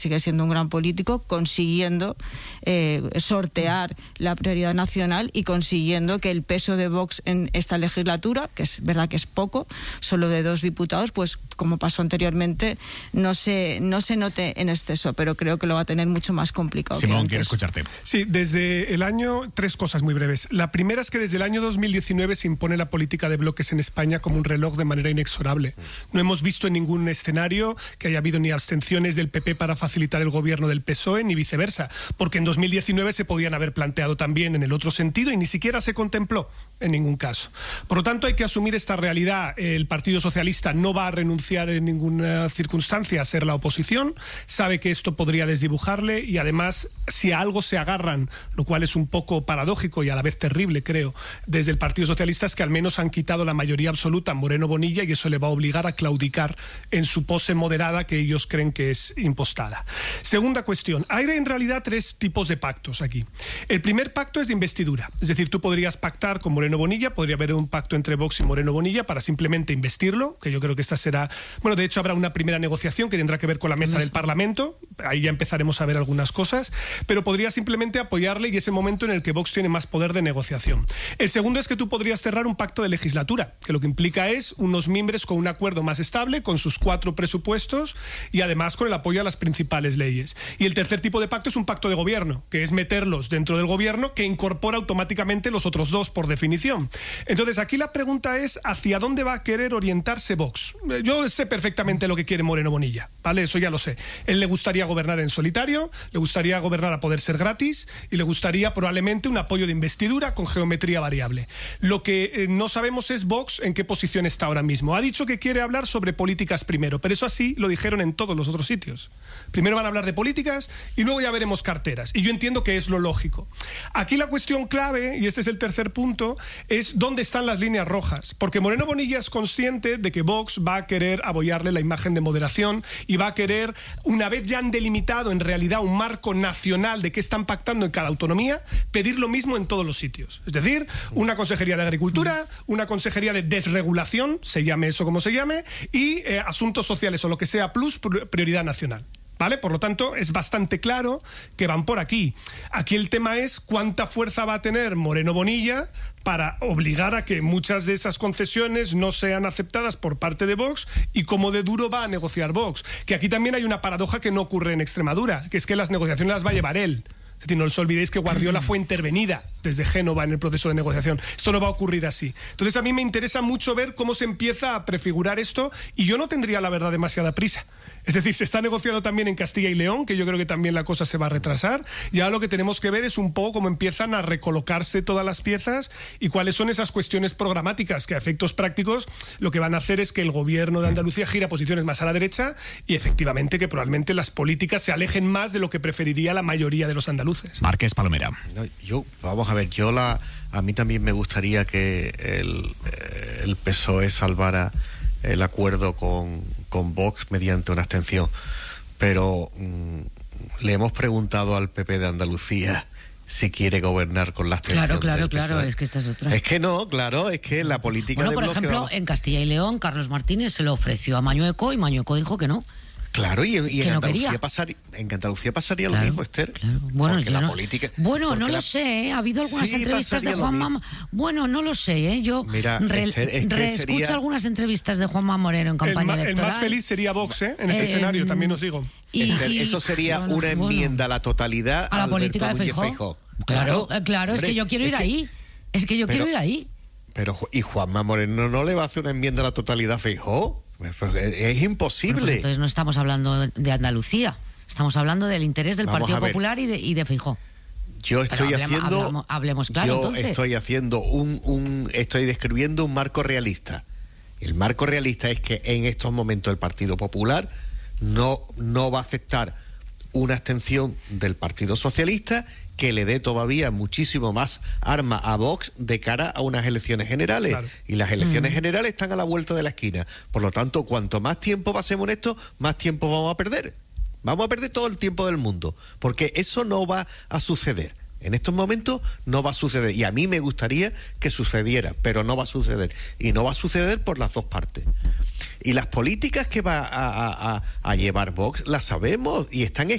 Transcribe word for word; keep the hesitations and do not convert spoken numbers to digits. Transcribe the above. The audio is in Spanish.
sigue siendo un gran político, consiguiendo eh, sortear la prioridad nacional y consiguiendo que el peso de Vox en esta legislatura, que es verdad que es poco, solo de dos diputados, pues como pasó anteriormente, no se, no se note en exceso, pero creo que lo va a tener mucho más complicado. Simón, quiero escucharte. Sí, desde el año, tres cosas muy breves. La primera es que desde el año dos mil diecinueve se impone la política de bloques en España como un reloj de manera inexorable. No hemos visto en ningún escenario que haya habido ni abstenciones del P P para facilitar el gobierno del P S O E, ni viceversa, porque en dos mil diecinueve se podían haber planteado también en el otro sentido y ni siquiera se contempló en ningún caso. Por lo tanto, hay que asumir esta realidad. El Partido Socialista no va a renunciar en ninguna circunstancia a ser la oposición, sabe que esto podría desdibujarle y además, si a algo se agarran, lo cual es un poco paradójico y a la vez terrible, creo, desde el Partido Socialista, es que al menos han quitado la mayoría absoluta a Moreno Bonilla y eso le va a obligar a claudicar en su pose moderada que ellos creen que es impostada. Segunda cuestión. Hay en realidad tres tipos de pactos aquí. El primer pacto es de investidura. Es decir, tú podrías pactar con Moreno Bonilla, podría haber un pacto entre Vox y Moreno Bonilla para simplemente investirlo, que yo creo que esta será... Bueno, de hecho habrá una primera negociación que tendrá que ver con la mesa del Parlamento, ahí ya empezaremos a ver algunas cosas, pero podría simplemente apoyarle y es el momento en el que Vox tiene más poder de negociación. El segundo es que tú podrías cerrar un pacto de legislatura, que lo que implica es unos miembros con un acuerdo más estable, con sus cuatro presupuestos y además con el apoyo a las principales leyes. Y el tercer tipo de pacto es un pacto de gobierno, que es meterlos dentro del gobierno que incorpora automáticamente los otros dos por definición. Entonces aquí la pregunta es ¿hacia dónde va a querer orientarse Vox? Yo sé perfectamente lo que quiere Moreno Bonilla, ¿vale? Eso ya lo sé. Él le gustaría gobernar en solitario, le gustaría gobernar a poder ser gratis y le gustaría probablemente un apoyo de investidura con geometría variable. Lo que eh, no sabemos es Vox en qué posición está ahora mismo. Ha dicho que quiere hablar sobre políticas primero, pero eso así lo dijeron en todos los otros sitios. Primero van a hablar de políticas y luego ya veremos carteras. Y yo entiendo que es lo lógico. Aquí la cuestión clave, y este es el tercer punto, es dónde están las líneas rojas. Porque Moreno Bonilla es consciente de que Vox va a querer apoyarle la imagen de moderación y va a querer, una vez ya han delimitado en realidad un marco nacional de qué están pactando en cada autonomía, pedir lo mismo en todos los sitios. Es decir, una consejería de agricultura, una consejería de desregulación, se llame eso como se llame, y eh, asuntos sociales o lo que sea plus, prioridad nacional. ¿Vale? Por lo tanto, es bastante claro que van por aquí. Aquí el tema es cuánta fuerza va a tener Moreno Bonilla para obligar a que muchas de esas concesiones no sean aceptadas por parte de Vox y cómo de duro va a negociar Vox. Que aquí también hay una paradoja que no ocurre en Extremadura, que es que las negociaciones las va a llevar él. Es decir, no os olvidéis que Guardiola fue intervenida desde Génova en el proceso de negociación. Esto no va a ocurrir así. Entonces a mí me interesa mucho ver cómo se empieza a prefigurar esto y yo no tendría, la verdad, demasiada prisa. Es decir, se está negociando también en Castilla y León, que yo creo que también la cosa se va a retrasar. Ya lo que tenemos que ver es un poco cómo empiezan a recolocarse todas las piezas y cuáles son esas cuestiones programáticas que a efectos prácticos lo que van a hacer es que el gobierno de Andalucía gira posiciones más a la derecha y efectivamente que probablemente las políticas se alejen más de lo que preferiría la mayoría de los andaluces. Márquez Palomera. No, yo, vamos a ver, yo la, a mí también me gustaría que el, el P S O E salvara el acuerdo con, con Vox mediante una abstención, pero mmm, le hemos preguntado al P P de Andalucía si quiere gobernar con la abstención. Claro, claro, del P S O E. claro, es que esta es otra. Es que no, claro, es que la política bueno, de por bloque... ejemplo, vamos... en Castilla y León, Carlos Martínez se lo ofreció a Mañueco y Mañueco dijo que no. Claro, y, y en, no Andalucía pasaría, en Andalucía pasaría claro, lo mismo, Esther. Claro. Bueno, porque la no, política... bueno porque no la... lo sé, ¿eh? Ha habido algunas sí, entrevistas de Juanma... Bueno, no lo sé, ¿eh? Yo Mira, re, Esther, es que reescucho sería... algunas entrevistas de Juanma Moreno en campaña el ma, electoral. El más feliz sería Vox, ¿eh? En ese eh, escenario, también os digo. Y, Esther, y, eso sería bueno, una enmienda bueno, a la totalidad a la política de Alberto Feijóo. Núñez Feijóo. Claro, claro, claro Hombre, es que yo quiero ir es que, ahí. Es que yo pero, quiero ir ahí. Pero, ¿y Juanma Moreno no le va a hacer una enmienda a la totalidad a Feijóo? Es imposible. Bueno, pues entonces no estamos hablando de Andalucía. Estamos hablando del interés del Vamos Partido Popular y de, y de Feijóo. Yo estoy Pero hablemos, haciendo... hablamos, hablemos claro, yo entonces. estoy haciendo un, un... Estoy describiendo un marco realista. El marco realista es que en estos momentos el Partido Popular no, no va a aceptar una abstención del Partido Socialista que le dé todavía muchísimo más arma a Vox de cara a unas elecciones generales. Claro. Y las elecciones mm. generales están a la vuelta de la esquina. Por lo tanto, cuanto más tiempo pasemos en esto, más tiempo vamos a perder. Vamos a perder todo el tiempo del mundo, porque eso no va a suceder. En estos momentos no va a suceder. Y a mí me gustaría que sucediera, pero no va a suceder. Y no va a suceder por las dos partes. Y las políticas que va a, a, a llevar Vox las sabemos y están